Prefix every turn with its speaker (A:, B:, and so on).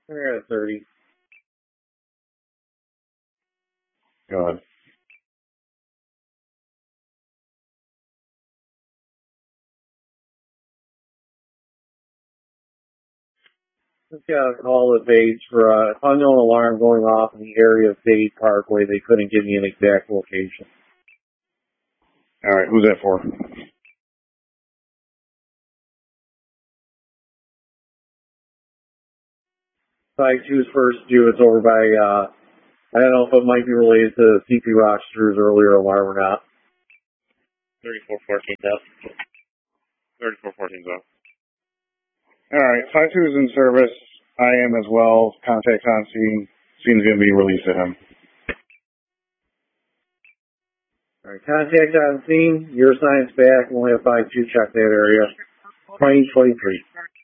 A: We're at 30.
B: Good.
A: Just got a call at Vage for an unknown alarm going off in the area of Vage Parkway. They couldn't give me an exact location.
B: All right, who's that for?
A: Side 2's first due. It's over by, I don't know if it might be related to CP Rochester's earlier alarm or not.
C: 3414's up. 3414's up.
B: All right, 5-2 is in service. I am as well. Contact on scene. Scene's going to be released to him.
A: All right, contact on scene. Your assignment's back. We'll have 5-2 check that area. 2023.